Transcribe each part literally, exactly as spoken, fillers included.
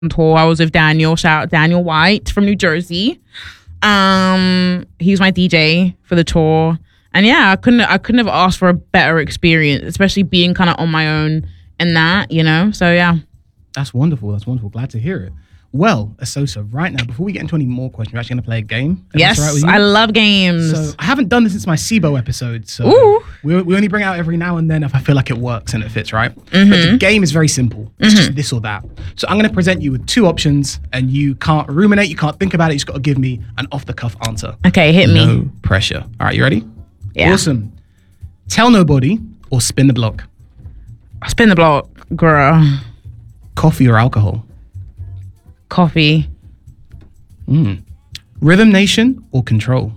tour. I was with Daniel. Shout out Daniel White from New Jersey. Um, he was my D J for the tour, and yeah, I couldn't I couldn't have asked for a better experience, especially being kind of on my own and that, you know. So yeah, that's wonderful. That's wonderful. Glad to hear it. Well, Esosa, right now, before we get into any more questions, we're actually going to play a game. Yes, right with you? I love games. So I haven't done this since my SIBO episode, so Ooh. We, we only bring it out every now and then if I feel like it works and it fits, right? Mm-hmm. But the game is very simple. It's Mm-hmm. just this or that. So I'm going to present you with two options, and you can't ruminate, you can't think about it, you just got to give me an off-the-cuff answer. Okay, hit me. No pressure. All right, you ready? Yeah. Awesome. Tell nobody or spin the block? Spin the block, girl. Coffee or alcohol? Coffee. Mm. Rhythm Nation or Control?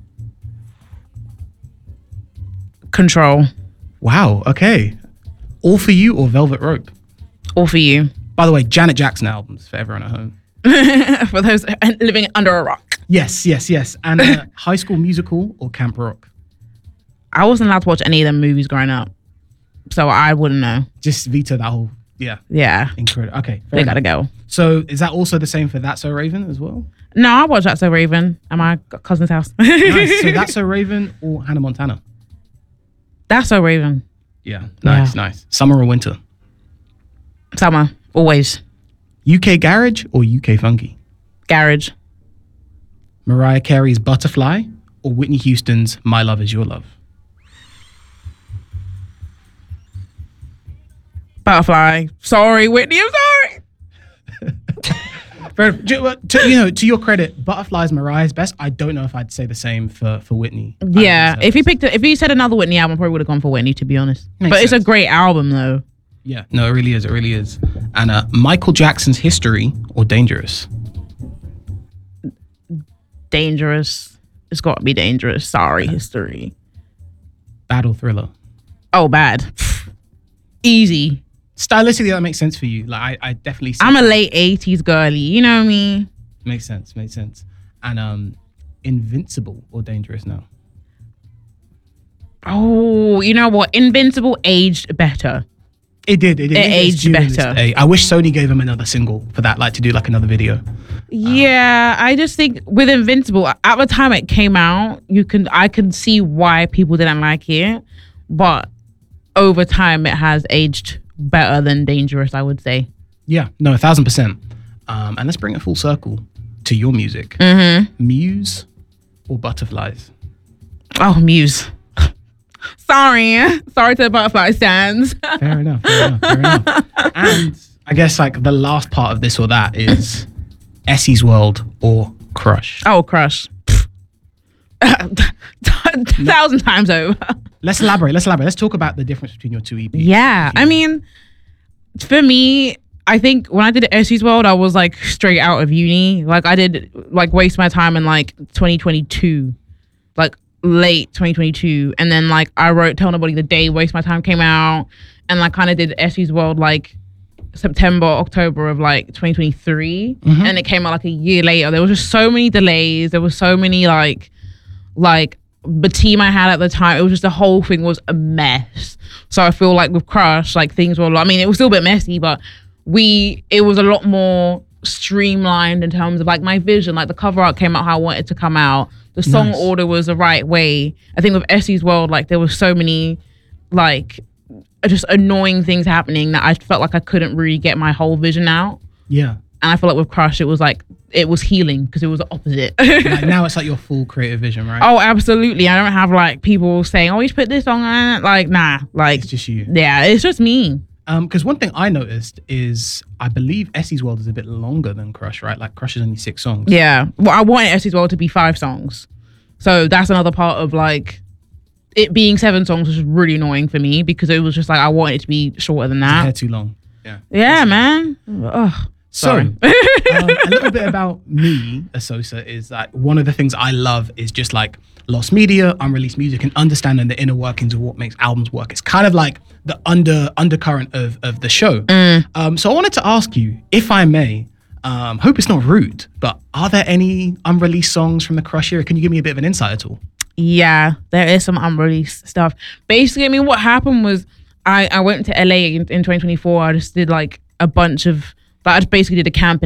Control. Wow, okay. All For You or Velvet Rope? All For You. By the way, Janet Jackson albums for everyone at home. For those living under a rock. Yes, yes, yes. And uh, High School Musical or Camp Rock? I wasn't allowed to watch any of them movies growing up, so I wouldn't know. Just veto that whole, yeah. Yeah. Incredible. Okay, They enough. gotta go. So is that also the same for That's So Raven as well? No, I watched That's So Raven at my cousin's house. Nice. So That's So Raven or Hannah Montana? That's So Raven. Yeah, nice, Yeah. nice. Summer or winter? Summer. Always. U K Garage or U K Funky? Garage. Mariah Carey's Butterfly or Whitney Houston's My Love Is Your Love? Butterfly. Sorry, Whitney, I'm sorry. Fair enough. To, to, you know, to your credit, Butterfly's Mariah's best. I don't know if I'd say the same for, for Whitney. Yeah, if you picked, a, if you said another Whitney album, I probably would have gone for Whitney, to be honest. Makes but it's sense. a great album, though. Yeah, no, it really is. It really is. And uh, Michael Jackson's History or Dangerous? Dangerous. It's got to be dangerous. Sorry, history. Bad or Thriller? Oh, bad. Easy. Stylistically, that makes sense for you. Like, I, I definitely see I'm a late eighties girly. You know what I mean? Makes sense, makes sense. And um, Invincible or Dangerous now? Oh, you know what? Invincible aged better. It did. It, did. It It's aged due in this better. day. I wish Sony gave him another single for that, like to do like another video. Yeah, I just think with Invincible, at the time it came out, you can I can see why people didn't like it, but over time it has aged better than Dangerous, I would say. Yeah, no, a thousand percent. Um, and let's bring it full circle to your music. Mm-hmm. Muse or Butterflies? Oh, Muse. Sorry, sorry to the Butterfly stands. Fair enough, fair enough, fair enough. And I guess like the last part of this or that is Essie's World or Crush. Oh, Crush. Thousand times over. Let's elaborate. Let's elaborate. Let's talk about the difference between your two E Ps. Yeah, I mean, for me, I think when I did Essie's World, I was like straight out of uni. Like I did like waste my time in like twenty twenty-two, like late twenty twenty-two, and then like I wrote Tell Nobody the day Waste My Time came out, and like kind of did Essie's World like September, October of like twenty twenty-three, Mhm. and it came out like a year later. There was just so many delays. There was so many like like the team I had at the time. It was just the whole thing was a mess. So I feel like with Crush, like things were. I mean, it was still a bit messy, but we it was a lot more streamlined in terms of like my vision. Like the cover art came out how I wanted it to come out. The song Nice. order was the right way. I think with Essie's World, like there was so many like just annoying things happening that I felt like I couldn't really get my whole vision out. Yeah. And I feel like with Crush, it was like it was healing because it was the opposite. Like now it's like your full creative vision, right? Oh, absolutely. I don't have like people saying, "Oh, you should put this song on it." Like, nah. Like, It's just you. yeah, it's just me. Um, because one thing I noticed is I believe Essie's World is a bit longer than Crush, right? Like Crush is only six songs. Yeah. Well, I wanted Essie's World to be five songs, so that's another part of like it being seven songs was really annoying for me because it was just like I wanted it to be shorter than It's a hair that. too long. Yeah. Yeah, man. Ugh. So, Sorry. um, a little bit about me, Esosa, is that one of the things I love is just like lost media, unreleased music, and understanding the inner workings of what makes albums work. It's kind of like the under undercurrent of, of the show. Mm. Um, so I wanted to ask you, if I may, um, hope it's not rude, but are there any unreleased songs from the Crush era? Can you give me a bit of an insight at all? Yeah, there is some unreleased stuff. Basically, I mean, what happened was I, I went to L A in, in twenty twenty-four. I just did like a bunch of Like I just basically did a camp